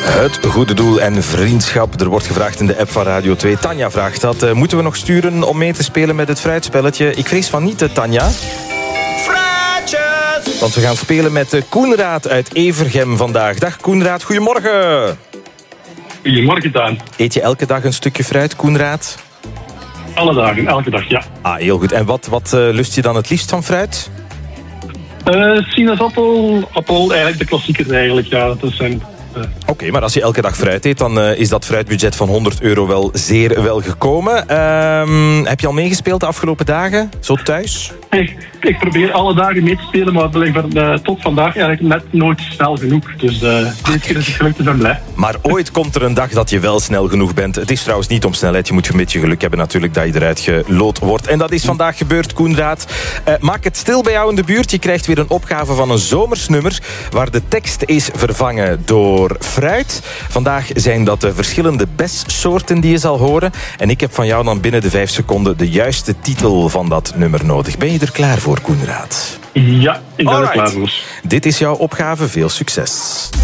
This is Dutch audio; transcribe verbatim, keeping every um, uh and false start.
Het goede doel en vriendschap. Er wordt gevraagd in de app van Radio twee. Tanja vraagt dat. Uh, moeten we nog sturen om mee te spelen met het fruitspelletje? Ik vrees van niet, Tanja. Fruitjes! Want we gaan spelen met uh, Koenraad uit Evergem vandaag. Dag Koenraad, goedemorgen. Goedemorgen, Daan. Eet je elke dag een stukje fruit, Koenraad? Alle dagen, elke dag, ja. Ah, heel goed. En wat, wat uh, lust je dan het liefst van fruit? Uh, sinaasappel, appel, eigenlijk de klassiekers eigenlijk, ja. Dat zijn... Uh... Oké, okay, maar als je elke dag fruit eet, dan uh, is dat fruitbudget van honderd euro wel zeer wel gekomen. Uh, heb je al meegespeeld de afgelopen dagen, zo thuis? Ik, ik probeer alle dagen mee te spelen, maar blijkbaar uh, tot vandaag eigenlijk net nooit snel genoeg. Dus uh, deze keer is het gelukt, dus ben blij. Maar ooit komt er een dag dat je wel snel genoeg bent. Het is trouwens niet om snelheid, je moet een beetje geluk hebben natuurlijk dat je eruit geloot wordt. En dat is vandaag gebeurd, Koenraad. Uh, maak het stil bij jou in de buurt. Je krijgt weer een opgave van een zomersnummer, waar de tekst is vervangen door fruit. Vandaag zijn dat de verschillende bessoorten die je zal horen. En ik heb van jou dan binnen de vijf seconden de juiste titel van dat nummer nodig. Ben je er klaar voor, Koenraad? Ja, ik ben er klaar voor. Dit is jouw opgave. Veel succes.